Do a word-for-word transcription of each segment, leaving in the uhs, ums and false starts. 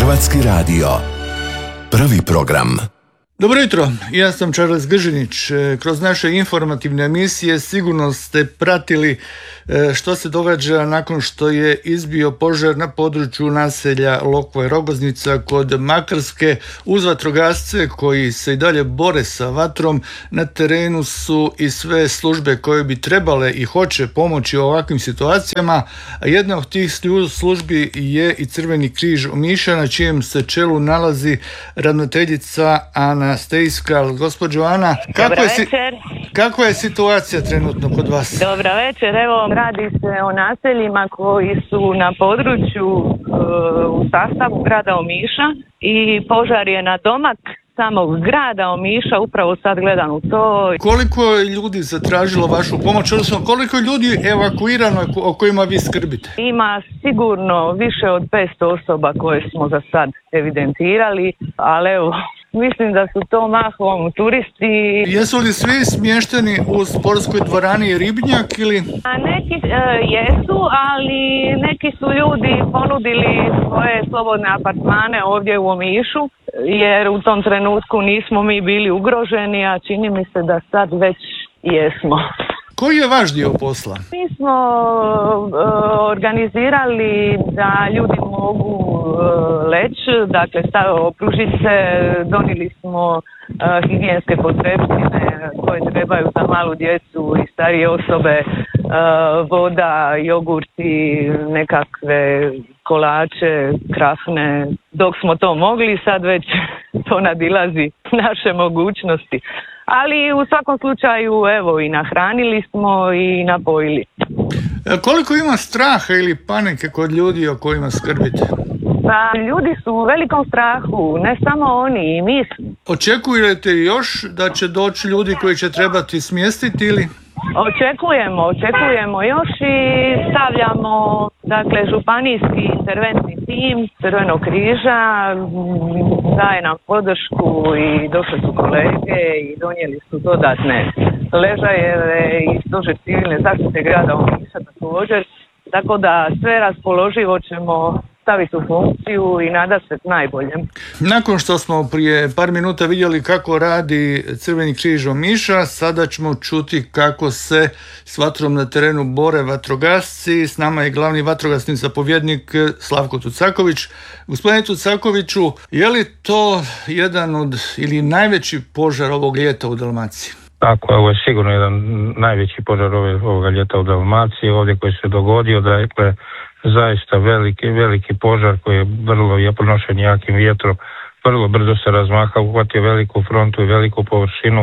Hrvatski radio. Prvi program. Dobro jutro, ja sam Charles Gržinić. Kroz naše informativne emisije sigurno ste pratili što se događa nakon što je izbio požar na području naselja Lokva i Rogoznica kod Makarske. Uz vatrogasce koji se i dalje bore sa vatrom, na terenu su i sve službe koje bi trebale i hoće pomoći u ovakvim situacijama. A jedna od tih službi je i Crveni križ Omiša, na čijem se čelu nalazi ravnateljica Ana Stejskal. Gospođo Ana, kako je, si, kako je situacija trenutno kod vas? Dobro večer, evo radi se o naseljima koji su na području uh, u sastavu grada Omiša i požar je na domak samog grada Omiša, upravo sad gledam u to. Koliko je ljudi zatražilo vašu pomoć, odnosno koliko je ljudi evakuirano o kojima vi skrbite? Ima sigurno više od petsto osoba koje smo za sad evidentirali, ali evo, mislim da su to mahom turisti. Jesu li svi smješteni u sportskoj dvorani Ribnjak ili? A neki e, jesu, ali neki su ljudi ponudili svoje slobodne apartmane ovdje u Omišu, jer u tom trenutku nismo mi bili ugroženi, a čini mi se da sad već jesmo. Koji je vaš dio posla? Mi smo uh, organizirali da ljudi mogu uh, leći, dakle opružiti se, donijeli smo uh, higijenske potrepštine koje trebaju za malu djecu i starije osobe, uh, voda, jogurti, nekakve kolače, krafne. Dok smo to mogli, sad već to nadilazi naše mogućnosti. Ali u svakom slučaju, evo, i nahranili smo i napojili. Koliko ima straha ili panike kod ljudi o kojima skrbite? Pa, ljudi su u velikom strahu, ne samo oni, i mi. Očekujete još da će doći ljudi koji će trebati smjestiti ili? Očekujemo, očekujemo još i stavljamo, dakle, županijski interventni tim Crvenog križa, daje nam podršku i došli su kolege i donijeli su dodatne ležajeve i stožer civilne zaštite grada Omiša također, tako da sve raspoloživo ćemo staviti u funkciju i nada se najboljem. Nakon što smo prije par minuta vidjeli kako radi Crveni križ Omiša, sada ćemo čuti kako se s vatrom na terenu bore vatrogasci. S nama je glavni vatrogasni zapovjednik Slavko Tucaković. Gospodine Tucakoviću, je li to jedan od ili najveći požar ovog ljeta u Dalmaciji? Tako, ovo je sigurno jedan najveći požar ovoga ljeta u Dalmaciji, ovdje koji se dogodio, dakle, zaista veliki, veliki požar koji je vrlo je pronošen jakim vjetrom, vrlo brzo se razmahao, uhvatio veliku frontu i veliku površinu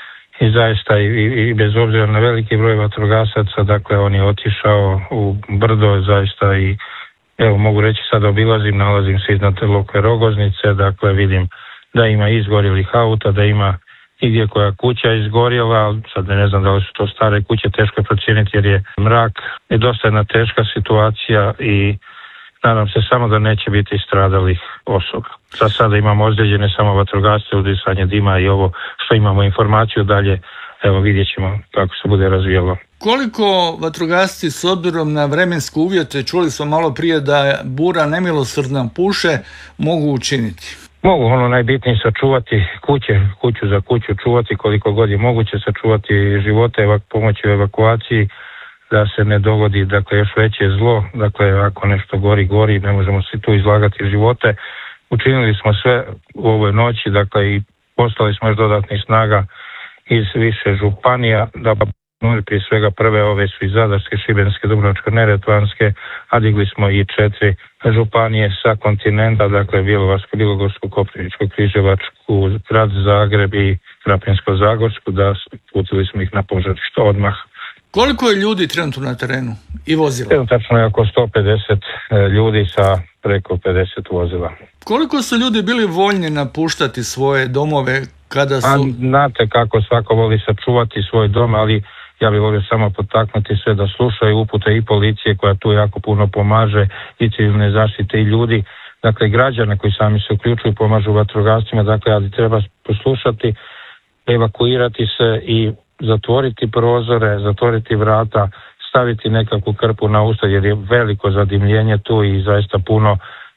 i zaista i, i, i bez obzira na veliki broj vatrogasaca, dakle on je otišao u brdo zaista i evo mogu reći sad obilazim, nalazim se iznad Lokve Rogoznice, dakle vidim da ima izgorjelih auta, da ima i gdje koja kuća izgorjela, sad ne znam da li su to stare kuće, teško je procijeniti jer je mrak, je dosta jedna teška situacija i nadam se samo da neće biti stradalih osoba. Za sada imamo ozlijeđene samo vatrogasce, udisanje dima i ovo što imamo informaciju dalje, evo vidjet ćemo kako se bude razvijalo. Koliko vatrogasci s obzirom na vremenske uvjete, čuli smo malo prije da bura nemilosrdna puše, mogu učiniti? Mogu ono najbitnije sačuvati kuće, kuću za kuću čuvati koliko god je moguće, sačuvati živote, evak, pomoći u evakuaciji, da se ne dogodi dakle još veće zlo, dakle ako nešto gori, gori, ne možemo se tu izlagati živote. Učinili smo sve u ovoj noći, dakle i poslali smo još dodatnih snaga iz više županija, da prije svega prve ove su i Zadarske, Šibenske, Dubrovačko-neretvanske, a digli smo i četiri županije sa kontinenta, dakle Bjelovarsku, Bilogorsku, Koprivničku, Križevačku, Grad Zagreb i Krapinsko-zagorsku, da putili smo ih na požarište odmah. Koliko je ljudi trenutno na terenu i vozila? Trenutno je oko sto pedeset ljudi sa preko pedeset vozila. Koliko su ljudi bili voljni napuštati svoje domove kada su... A, znate kako svako voli sačuvati svoj dom, ali ja bih volio samo potaknuti sve da slušaju upute i policije koja tu jako puno pomaže, i civilne zaštite i ljudi, dakle građane koji sami se uključuju, pomažu vatrogascima, dakle ali treba poslušati, evakuirati se i zatvoriti prozore, zatvoriti vrata, staviti nekakvu krpu na usta jer je veliko zadimljenje tu i zaista puno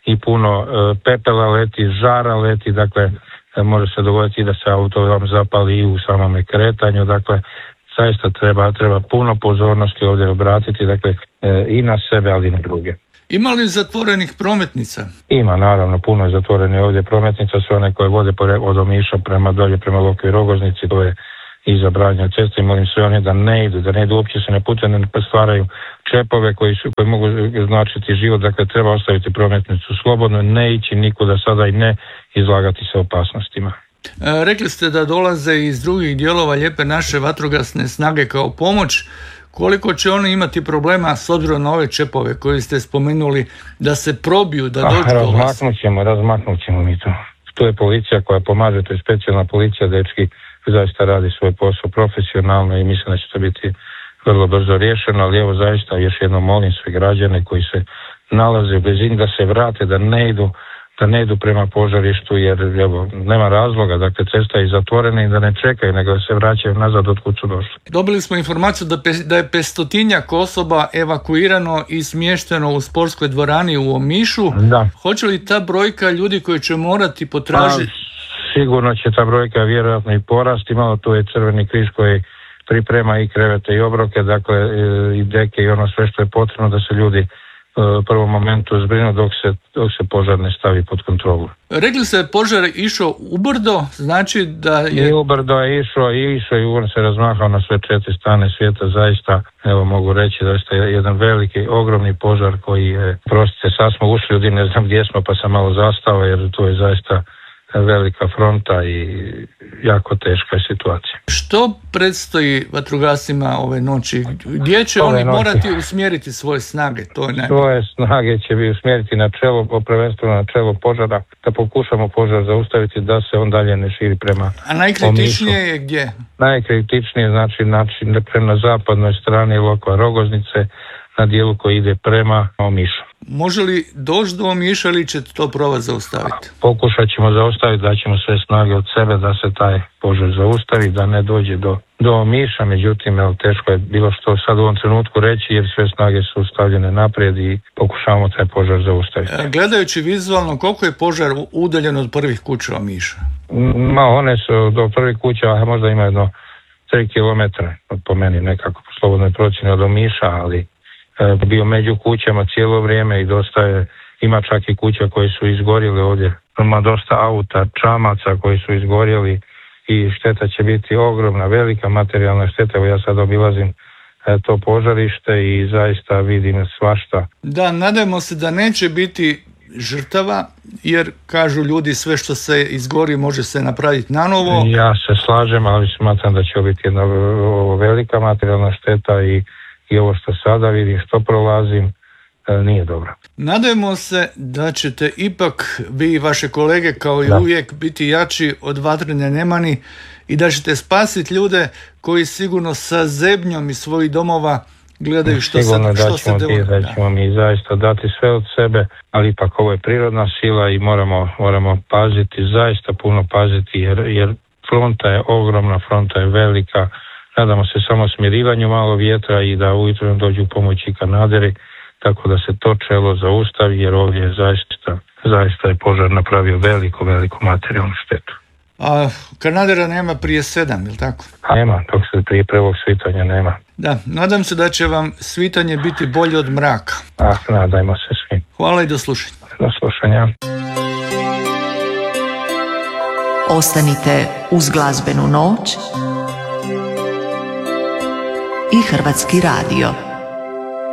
i puno pepela leti, žara leti, dakle može se dogoditi da se auto vam zapali i u samome kretanju, dakle zaista treba, treba puno pozornosti ovdje obratiti, dakle i na sebe, ali i na druge. Ima li zatvorenih prometnica? Ima, naravno, puno je zatvorenih ovdje prometnica, sve one koje vode od Omiša prema dolje, prema Lokvoj Rogoznici, to je i zabranja ceste, molim sve one da ne idu, da ne idu, uopće se ne pucaju, ne stvaraju čepove koji, su, koji mogu značiti život, dakle treba ostaviti prometnicu slobodno, ne ići nikuda sada i ne izlagati se opasnostima. E, rekli ste da dolaze iz drugih dijelova Lijepe naše vatrogasne snage kao pomoć. Koliko će oni imati problema s obzirom na ove čepove koje ste spomenuli da se probiju, da dođu do vas? Razmaknut ćemo, razmaknut ćemo mi to. Tu je policija koja pomaže, to je specijalna policija, dečki zaista radi svoj posao profesionalno i mislim da će to biti vrlo brzo riješeno, ali evo zaista još jednom molim sve građane koji se nalaze u blizini da se vrate, da ne idu da ne idu prema požarištu, jer evo, nema razloga, dakle cesta je zatvorena i da ne čekaju, nego da se vraćaju nazad od kud su došli. Dobili smo informaciju da, pe, da je petstotinjak osoba evakuirano i smješteno u sportskoj dvorani u Omišu. Da. Hoće li ta brojka ljudi koji će morati potražiti? Pa, sigurno će ta brojka vjerojatno i porasti, malo tu je Crveni križ koji priprema i krevete i obroke, dakle i deke i ono sve što je potrebno da se ljudi u prvom momentu zbrinu dok se, dok se požar ne stavi pod kontrolu. Rekli ste požar išao ubrdo, znači da je... I ubrdo je išao i išao i on se razmahao na sve četiri strane svijeta, zaista, evo mogu reći da je jedan veliki, ogromni požar koji je, prostite, sad smo ušli ljudi, ne znam gdje smo pa sam malo zastao jer tu je zaista velika fronta i jako teška je situacija. Što predstoji vatrogascima ove noći? Gdje će ove oni noći. morati usmjeriti svoje snage? To je svoje snage će bi usmjeriti na čelo, prvenstveno na čelo požara, da pokušamo požar zaustaviti da se on dalje ne širi prema A najkritičnije Omišu. je gdje? Najkritičnije znači, znači prema zapadnoj strani Lokva Rogoznice, na dijelu koji ide prema Omišu. Može li doći do Omiša ili ćete to probati zaustaviti? Pokušat ćemo zaustaviti, da ćemo sve snage od sebe da se taj požar zaustavi, da ne dođe do, do Omiša, međutim evo, teško je bilo što sad u ovom trenutku reći jer sve snage su stavljene naprijed i pokušavamo taj požar zaustaviti. E, gledajući vizualno, koliko je požar udaljen od prvih kuća Omiša? Ma one su do prvih kuća, a možda ima jedno tri kilometra, po meni nekako po slobodnoj procjeni od Omiša, ali bio među kućama cijelo vrijeme i dosta je, ima čak i kuća koje su izgorjele ovdje, ima dosta auta, čamaca koji su izgorjeli i šteta će biti ogromna, velika materijalna šteta. Evo ja sad obilazim to požarište i zaista vidim svašta. Da, nadajmo se da neće biti žrtava, jer kažu ljudi sve što se izgori može se napraviti nanovo. Ja se slažem, ali smatram da će biti jedna velika materijalna šteta i i ovo što sada vidim, što prolazim, nije dobro. Nadajmo se da ćete ipak vi i vaše kolege kao i da. uvijek biti jači od vatrene nemani i da ćete spasiti ljude koji sigurno sa zebnjom iz svojih domova gledaju što, sigurno se, što se događa. Da ćemo mi zaista dati sve od sebe, ali ipak ovo je prirodna sila i moramo, moramo paziti, zaista puno paziti jer, jer fronta je ogromna, fronta je velika. Nadamo se samo smirivanju malo vjetra i da ujutro dođu pomoći kanaderi, tako da se to čelo zaustavi, jer ovdje je zaista, zaista je požar napravio veliku, veliku materijalnu štetu. A kanadera nema prije sedam, je li tako? Nema, dok se prije prvog svitanja nema. Da, nadam se da će vam svitanje biti bolje od mraka. Ah, nadajmo se svi. Hvala i do slušanja. Do slušanja. Ostanite uz glazbenu noć i Hrvatski radio.